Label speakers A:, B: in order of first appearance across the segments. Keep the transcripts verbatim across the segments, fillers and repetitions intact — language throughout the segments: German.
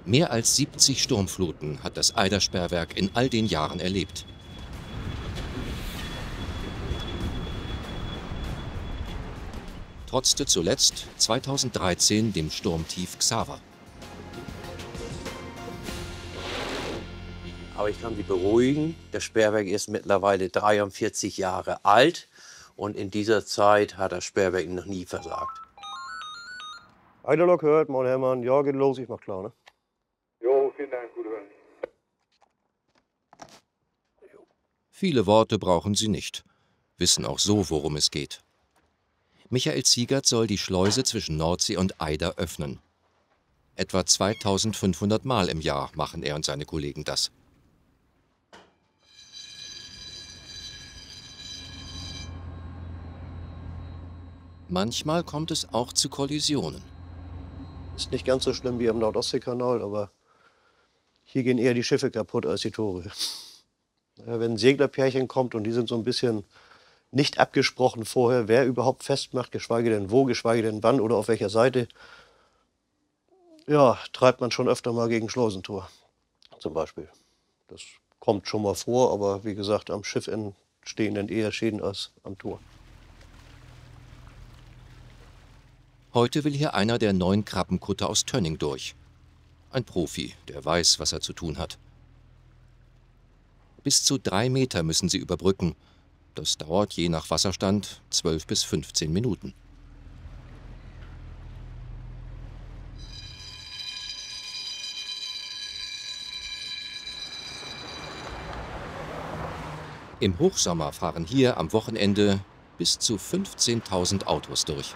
A: Mehr als siebzig Sturmfluten hat das Eidersperrwerk in all den Jahren erlebt. Trotzte zuletzt zweitausenddreizehn dem Sturmtief Xaver.
B: Aber ich kann Sie beruhigen, das Sperrwerk ist mittlerweile dreiundvierzig Jahre alt und in dieser Zeit hat das Sperrwerk noch nie versagt.
C: Eiderlok hört, mein Hermann, ja, geht los, ich mach klar, ne?
D: Jo, vielen Dank, gute Hören.
A: Viele Worte brauchen sie nicht, wissen auch so, worum es geht. Michael Ziegert soll die Schleuse zwischen Nordsee und Eider öffnen. Etwa zweitausendfünfhundert Mal im Jahr machen er und seine Kollegen das. Manchmal kommt es auch zu Kollisionen.
C: Ist nicht ganz so schlimm wie am Nordostseekanal, aber hier gehen eher die Schiffe kaputt als die Tore. Ja, wenn ein Seglerpärchen kommt und die sind so ein bisschen nicht abgesprochen vorher, wer überhaupt festmacht, geschweige denn wo, geschweige denn wann oder auf welcher Seite, ja, treibt man schon öfter mal gegen Schleusentor zum Beispiel. Das kommt schon mal vor, aber wie gesagt, am Schiff entstehen dann eher Schäden als am Tor.
A: Heute will hier einer der neun Krabbenkutter aus Tönning durch. Ein Profi, der weiß, was er zu tun hat. Bis zu drei Meter müssen sie überbrücken. Das dauert je nach Wasserstand zwölf bis fünfzehn Minuten. Im Hochsommer fahren hier am Wochenende bis zu fünfzehntausend Autos durch.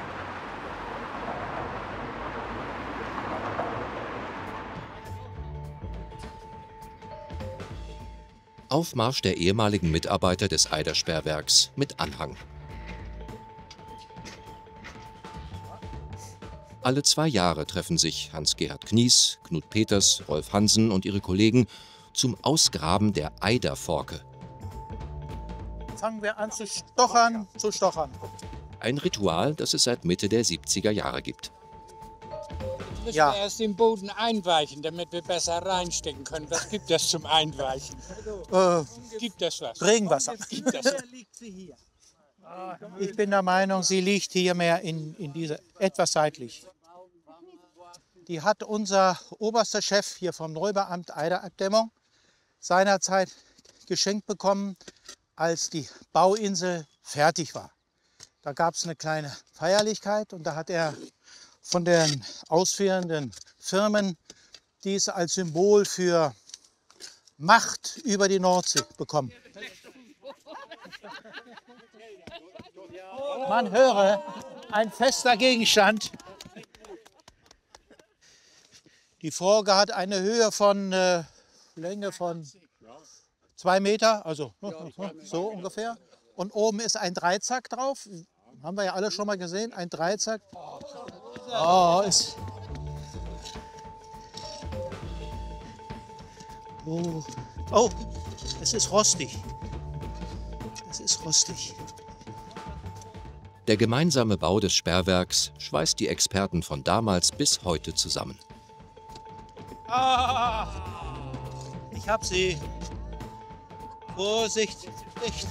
A: Aufmarsch der ehemaligen Mitarbeiter des Eidersperrwerks mit Anhang. Alle zwei Jahre treffen sich Hans-Gerhard Knies, Knut Peters, Rolf Hansen und ihre Kollegen zum Ausgraben der Eiderforke.
E: Fangen wir an zu stochern, zu stochern.
A: Ein Ritual, das es seit Mitte der siebziger Jahre gibt.
F: Müssen
E: Ja.
F: wir erst den Boden einweichen, damit wir besser reinstecken können. Was gibt das zum Einweichen?
E: Äh,
F: Gibt das was?
E: Regenwasser.
F: Gibt das was?
E: Ich bin der Meinung, sie liegt hier mehr in, in dieser, etwas seitlich. Die hat unser oberster Chef hier vom Räuberamt Eiderabdämmung seinerzeit geschenkt bekommen, als die Bauinsel fertig war. Da gab es eine kleine Feierlichkeit und da hat er von den ausführenden Firmen dies als Symbol für Macht über die Nordsee bekommen. Man höre, ein fester Gegenstand. Die Forke hat eine Höhe von äh, Länge von zwei Meter, also so ungefähr. Und oben ist ein Dreizack drauf. Haben wir ja alle schon mal gesehen, ein Dreizack. Oh, ist. Oh. Oh, es ist rostig. Es ist rostig.
A: Der gemeinsame Bau des Sperrwerks schweißt die Experten von damals bis heute zusammen.
E: Ah, ich hab sie. Vorsicht, nicht.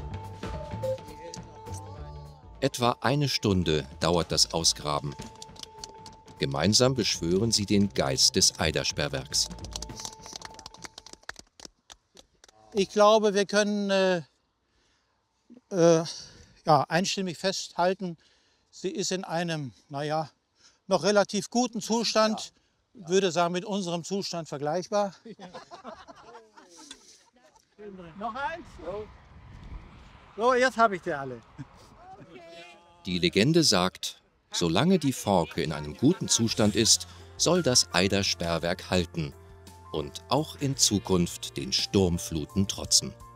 A: Etwa eine Stunde dauert das Ausgraben. Gemeinsam beschwören sie den Geist des Eidersperrwerks.
E: Ich glaube, wir können äh, äh, ja, einstimmig festhalten, sie ist in einem, naja, noch relativ guten Zustand. Ich würde sagen, mit unserem Zustand vergleichbar. Noch eins? So, jetzt habe ich die alle.
A: Die Legende sagt, solange die Forke in einem guten Zustand ist, soll das Eidersperrwerk halten und auch in Zukunft den Sturmfluten trotzen.